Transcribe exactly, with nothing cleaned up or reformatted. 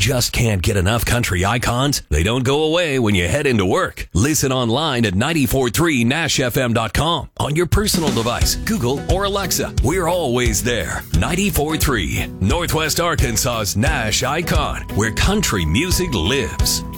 just can't get enough country icons? They don't go away when you head into work. Listen online at nine four three nash f m dot com on your personal device, Google, or Alexa. We're always there. ninety-four point three, Northwest Arkansas's Nash Icon, where country music lives.